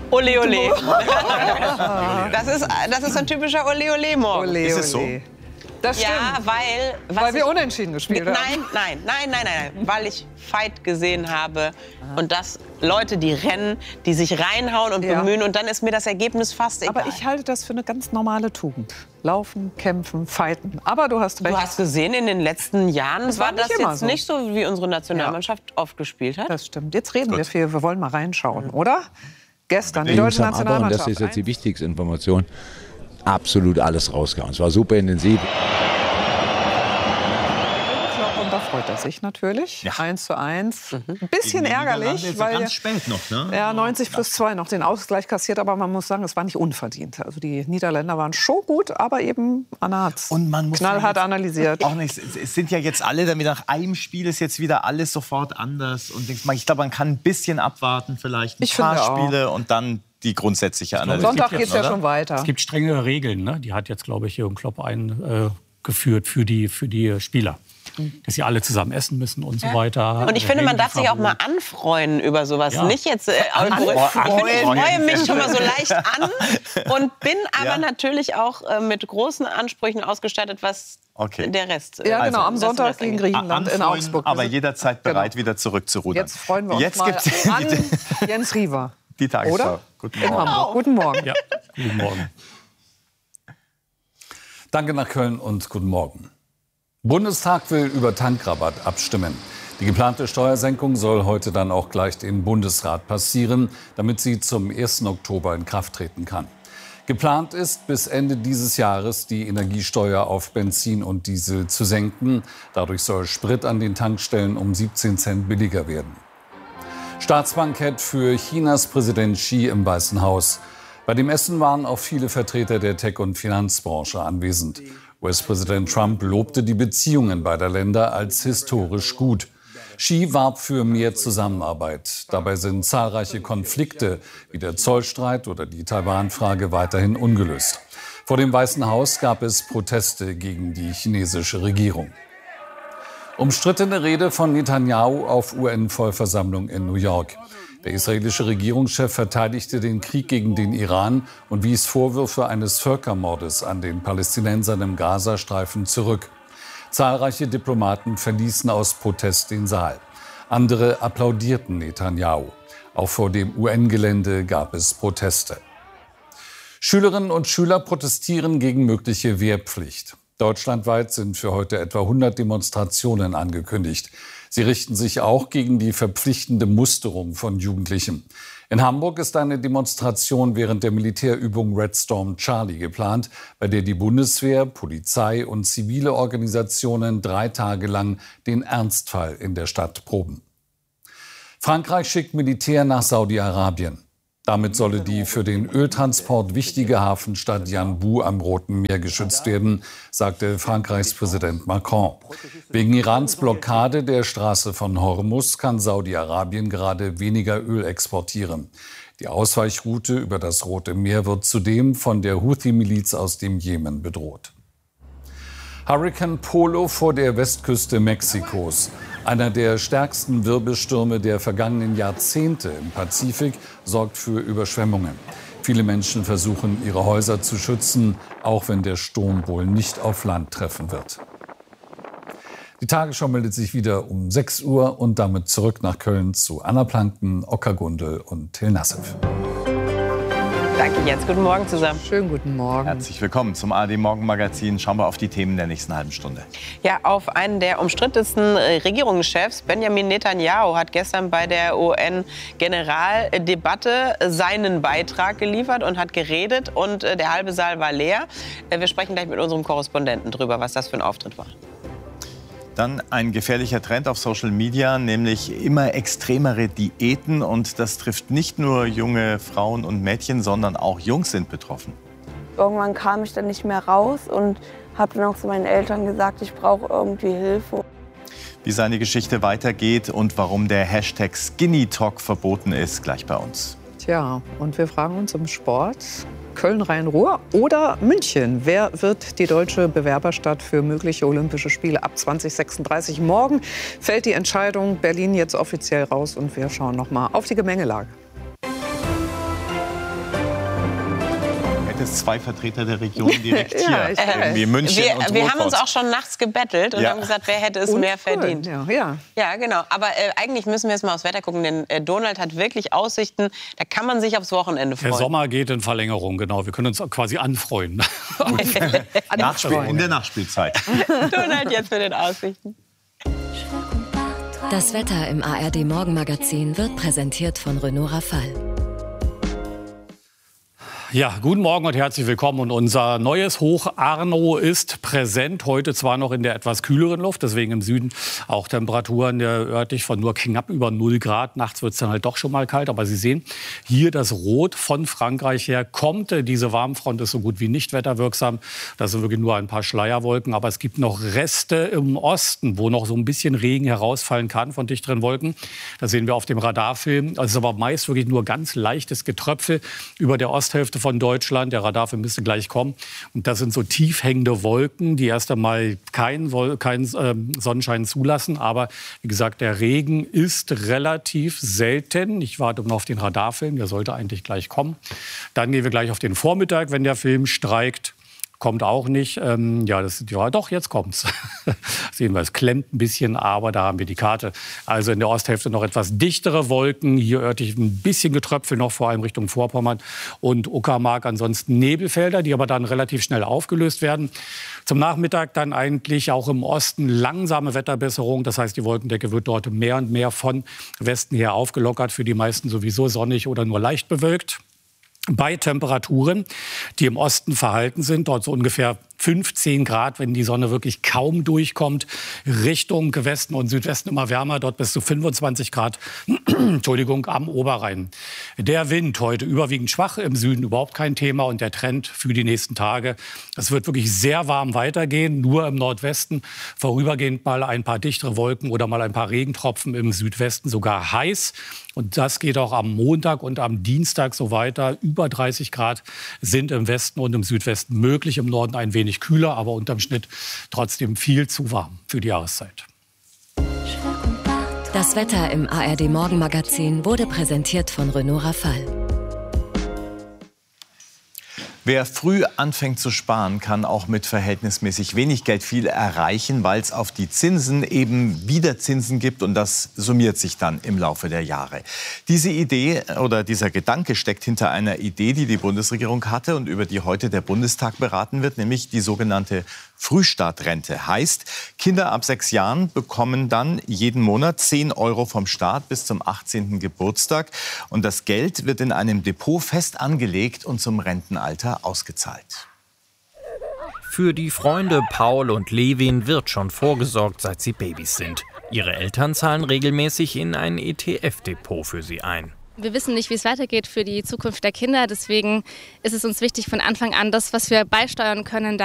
Ole, ole. Das ist ein typischer Ole, ole morgen. Ole, Ist es so? ole. Das stimmt. Ja, Weil wir unentschieden gespielt haben. Nein. Weil ich Fight gesehen habe und dass Leute, die rennen, die sich reinhauen und bemühen und dann ist mir das Ergebnis fast egal. Aber ich halte das für eine ganz normale Tugend. Laufen, kämpfen, fighten. Aber du hast recht. Du hast gesehen, in den letzten Jahren war das nicht immer jetzt so. nicht so, wie unsere Nationalmannschaft oft gespielt hat. Das stimmt. Jetzt reden wir viel. Wir wollen mal reinschauen, oder? Gestern, die Die Jungs deutsche haben aber, und Nationalmannschaft. das ist jetzt die wichtigste Information, absolut alles rausgehauen. Es war super intensiv. Und da freut er sich natürlich. Ja. 1:1. Ein bisschen ärgerlich, weil ganz spät noch, ne? er 90+2 noch den Ausgleich kassiert. Aber man muss sagen, es war nicht unverdient. Also die Niederländer waren schon gut, aber eben Anna hat's Und man muss knallhart ja analysiert. Auch nicht, es sind ja jetzt alle, damit nach einem Spiel ist jetzt wieder alles sofort anders. Und ich glaube, man kann ein bisschen abwarten, vielleicht ein Ich paar finde auch. Spiele und dann die grundsätzliche Analyse. Sonntag geht's ja schon weiter. Es gibt strengere Regeln, ne? Die hat jetzt, glaube ich, Jürgen Klopp eingeführt für die Spieler. Dass sie alle zusammen essen müssen und so weiter. Und ich finde, man darf sich auch mal anfreuen über sowas. Ja. Nicht jetzt, ich freue mich schon mal so leicht an und bin aber natürlich auch mit großen Ansprüchen ausgestattet, was der Rest. Ja, genau, am das Sonntag Rest gegen angeht. Griechenland in Anfreuen, Augsburg. aber jederzeit bereit, wieder zurückzurudern. Jetzt freuen wir uns Jetzt mal gibt's an Jens Riewer. die Tagesschau. Oder? Guten In Morgen. Hamburg. Guten Morgen. Ja, guten Morgen. Danke nach Köln und guten Morgen. Bundestag will über Tankrabatt abstimmen. Die geplante Steuersenkung soll heute dann auch gleich den Bundesrat passieren, damit sie zum 1. Oktober in Kraft treten kann. Geplant ist, bis Ende dieses Jahres die Energiesteuer auf Benzin und Diesel zu senken. Dadurch soll Sprit an den Tankstellen um 17 Cent billiger werden. Staatsbankett für Chinas Präsident Xi im Weißen Haus. Bei dem Essen waren auch viele Vertreter der Tech- und Finanzbranche anwesend. US-Präsident Trump lobte die Beziehungen beider Länder als historisch gut. Xi warb für mehr Zusammenarbeit. Dabei sind zahlreiche Konflikte wie der Zollstreit oder die Taiwan-Frage weiterhin ungelöst. Vor dem Weißen Haus gab es Proteste gegen die chinesische Regierung. Umstrittene Rede von Netanyahu auf UN-Vollversammlung in New York. Der israelische Regierungschef verteidigte den Krieg gegen den Iran und wies Vorwürfe eines Völkermordes an den Palästinensern im Gazastreifen zurück. Zahlreiche Diplomaten verließen aus Protest den Saal. Andere applaudierten Netanyahu. Auch vor dem UN-Gelände gab es Proteste. Schülerinnen und Schüler protestieren gegen mögliche Wehrpflicht. Deutschlandweit sind für heute etwa 100 Demonstrationen angekündigt. Sie richten sich auch gegen die verpflichtende Musterung von Jugendlichen. In Hamburg ist eine Demonstration während der Militärübung Red Storm Charlie geplant, bei der die Bundeswehr, Polizei und zivile Organisationen 3 Tage lang den Ernstfall in der Stadt proben. Frankreich schickt Militär nach Saudi-Arabien. Damit solle die für den Öltransport wichtige Hafenstadt Yanbu am Roten Meer geschützt werden, sagte Frankreichs Präsident Macron. Wegen Irans Blockade der Straße von Hormuz kann Saudi-Arabien gerade weniger Öl exportieren. Die Ausweichroute über das Rote Meer wird zudem von der Houthi-Miliz aus dem Jemen bedroht. Hurrikan Polo vor der Westküste Mexikos. Einer der stärksten Wirbelstürme der vergangenen Jahrzehnte im Pazifik sorgt für Überschwemmungen. Viele Menschen versuchen, ihre Häuser zu schützen, auch wenn der Sturm wohl nicht auf Land treffen wird. Die Tagesschau meldet sich wieder um 6 Uhr und damit zurück nach Köln zu Anna Planken, Okkar Gundel und Till Nassif. Danke, Jens. Guten Morgen zusammen. Schönen guten Morgen. Herzlich willkommen zum ARD Morgenmagazin. Schauen wir auf die Themen der nächsten halben Stunde. Ja, auf einen der umstrittensten Regierungschefs, Benjamin Netanyahu, hat gestern bei der UN-Generaldebatte seinen Beitrag geliefert und hat geredet. Und der halbe Saal war leer. Wir sprechen gleich mit unserem Korrespondenten drüber, was das für ein Auftritt war. Dann ein gefährlicher Trend auf Social Media, nämlich immer extremere Diäten. Und das trifft nicht nur junge Frauen und Mädchen, sondern auch Jungs sind betroffen. Irgendwann kam ich dann nicht mehr raus und habe dann auch zu meinen Eltern gesagt, ich brauche irgendwie Hilfe. Wie seine Geschichte weitergeht und warum der Hashtag Skinny Talk verboten ist, gleich bei uns. Tja, und wir fragen uns im Sport. Köln-Rhein-Ruhr oder München? Wer wird die deutsche Bewerberstadt für mögliche Olympische Spiele ab 2036? Morgen fällt die Entscheidung Berlin jetzt offiziell raus und wir schauen noch mal auf die Gemengelage. es 2 Vertreter der Region direkt hier. Irgendwie München und wir haben uns auch schon nachts gebettelt und haben gesagt, wer hätte es mehr verdient. Ja, genau. Aber eigentlich müssen wir jetzt mal aufs Wetter gucken, denn Donald hat wirklich Aussichten. Da kann man sich aufs Wochenende freuen. Der Sommer geht in Verlängerung, genau. Wir können uns quasi anfreuen. In der Nachspielzeit. Donald jetzt mit den Aussichten. Das Wetter im ARD-Morgenmagazin wird präsentiert von Renault Rafale. Ja, guten Morgen und herzlich willkommen. Und unser neues Hoch Arno ist präsent. Heute zwar noch in der etwas kühleren Luft, deswegen im Süden auch Temperaturen örtlich von nur knapp über 0 Grad. Nachts wird es dann halt doch schon mal kalt. Aber Sie sehen hier das Rot von Frankreich her kommt. Diese Warmfront ist so gut wie nicht wetterwirksam. Das sind wirklich nur ein paar Schleierwolken. Aber es gibt noch Reste im Osten, wo noch so ein bisschen Regen herausfallen kann von dichteren Wolken. Das sehen wir auf dem Radarfilm. Es ist aber meist wirklich nur ganz leichtes Getröpfel über der Osthälfte von Deutschland. Der Radarfilm müsste gleich kommen. Und das sind so tief hängende Wolken, die erst einmal keinen Sonnenschein zulassen. Aber wie gesagt, der Regen ist relativ selten. Ich warte noch auf den Radarfilm, der sollte eigentlich gleich kommen. Dann gehen wir gleich auf den Vormittag, wenn der Film streikt. Kommt auch nicht. Doch, jetzt kommt's. Sehen wir, es klemmt ein bisschen, aber da haben wir die Karte. Also in der Osthälfte noch etwas dichtere Wolken. Hier örtlich ein bisschen Getröpfel noch, vor allem Richtung Vorpommern und Uckermark. Ansonsten Nebelfelder, die aber dann relativ schnell aufgelöst werden. Zum Nachmittag dann eigentlich auch im Osten langsame Wetterbesserung. Das heißt, die Wolkendecke wird dort mehr und mehr von Westen her aufgelockert. Für die meisten sowieso sonnig oder nur leicht bewölkt. Bei Temperaturen, die im Osten verhalten sind, dort so ungefähr 15 Grad, wenn die Sonne wirklich kaum durchkommt. Richtung Westen und Südwesten immer wärmer, dort bis zu 25 Grad am Oberrhein. Der Wind heute überwiegend schwach, im Süden überhaupt kein Thema. Und der Trend für die nächsten Tage, es wird wirklich sehr warm weitergehen. Nur im Nordwesten vorübergehend mal ein paar dichtere Wolken oder mal ein paar Regentropfen, im Südwesten sogar heiß. Und das geht auch am Montag und am Dienstag so weiter. Über 30 Grad sind im Westen und im Südwesten möglich, im Norden ein wenig kühler, aber unterm Schnitt trotzdem viel zu warm für die Jahreszeit. Das Wetter im ARD-Morgenmagazin wurde präsentiert von Renault Rafale. Wer früh anfängt zu sparen, kann auch mit verhältnismäßig wenig Geld viel erreichen, weil es auf die Zinsen eben wieder Zinsen gibt und das summiert sich dann im Laufe der Jahre. Diese Idee oder dieser Gedanke steckt hinter einer Idee, die die Bundesregierung hatte und über die heute der Bundestag beraten wird, nämlich die sogenannte Frühstartrente. Heißt, Kinder ab 6 Jahren bekommen dann jeden Monat 10 € vom Staat bis zum 18. Geburtstag. Und das Geld wird in einem Depot fest angelegt und zum Rentenalter ausgezahlt. Für die Freunde Paul und Levin wird schon vorgesorgt, seit sie Babys sind. Ihre Eltern zahlen regelmäßig in ein ETF-Depot für sie ein. Wir wissen nicht, wie es weitergeht für die Zukunft der Kinder. Deswegen ist es uns wichtig, von Anfang an das, was wir beisteuern können, da